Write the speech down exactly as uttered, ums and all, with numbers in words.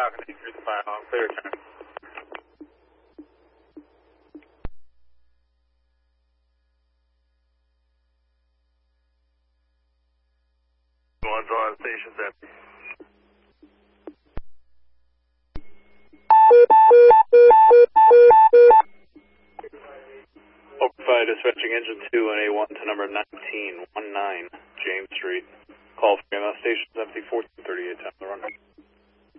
Falcon eight three five, on clear return. One's on, station's empty. Open dispatching engine two on A one to number nineteen one nine James Street. Call from M S station's empty, fourteen thirty-eight, time to run.